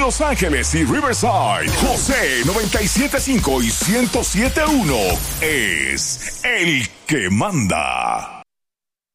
Los Ángeles y Riverside, José 97.5 y 107.1 es el que manda.